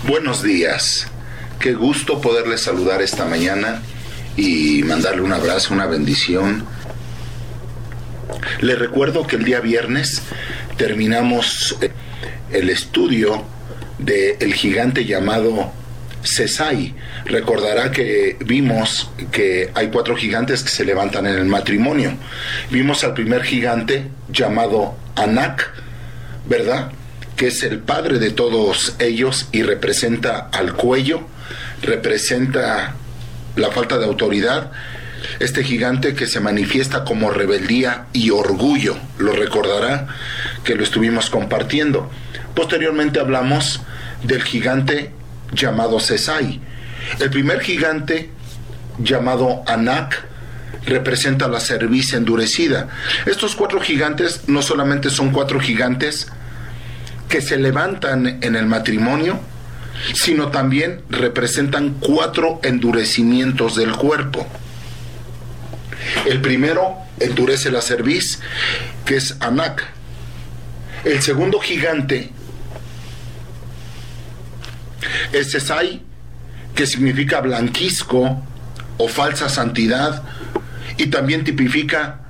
Buenos días, qué gusto poderles saludar esta mañana y mandarle un abrazo, una bendición. Les recuerdo que el día viernes terminamos el estudio del gigante llamado Sesai. Recordará que vimos que hay 4 gigantes que se levantan en el matrimonio. Vimos al primer gigante llamado Anak, ¿verdad?, que es el padre de todos ellos y representa al cuello, representa la falta de autoridad. Este gigante que se manifiesta como rebeldía y orgullo, lo recordará que lo estuvimos compartiendo. Posteriormente hablamos del gigante llamado Sesai. El primer gigante llamado Anak representa la cerviz endurecida. Estos 4 gigantes no solamente son 4 gigantes que se levantan en el matrimonio, sino también representan 4 endurecimientos del cuerpo. El primero endurece la cerviz, que es Anak. El segundo gigante es Sesai, que significa blanquisco o falsa santidad, y también tipifica